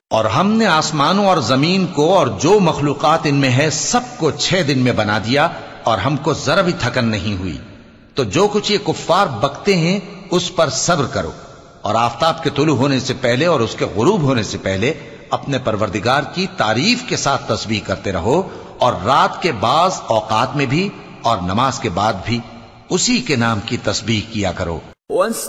और हमने आसमानों और जमीन को और जो मखलूकात इनमें है सबको 6 दिन में बना दिया और हमको जरा भी थकन नहीं हुई। तो जो कुछ ये कुफ्फार बकते हैं उस पर सब्र करो और आफताब के तुलू होने से पहले और उसके गुरूब होने से पहले अपने परवरदिगार की तारीफ के साथ तस्बीह करते रहो और रात के बाज औकात में भी और नमाज के बाद भी उसी के नाम की तस्बीह किया करो।